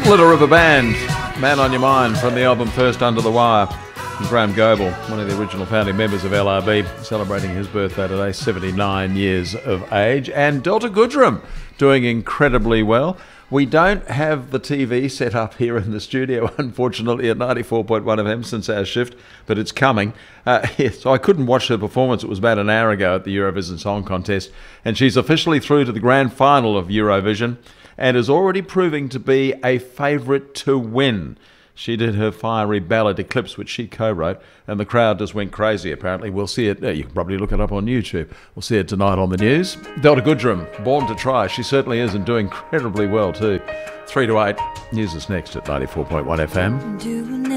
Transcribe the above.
Little River Band, Man on Your Mind, from the album First Under the Wire. And Graham Goble, one of the original founding members of LRB, celebrating his birthday today, 79 years of age. And Delta Goodrem doing incredibly well. We don't have the TV set up here in the studio, unfortunately, at 94.1 FM since our shift, but it's coming. So I couldn't watch her performance. It was about an hour ago at the Eurovision Song Contest. And she's officially through to the grand final of Eurovision and is already proving to be a favourite to win. She did her fiery ballad Eclipse, which she co-wrote, and the crowd just went crazy, apparently. We'll see it. You can probably look it up on YouTube. We'll see it tonight on the news. Delta Goodrem, born to try. She certainly is, and doing incredibly well too. 3 to 8. News is next at 94.1 FM.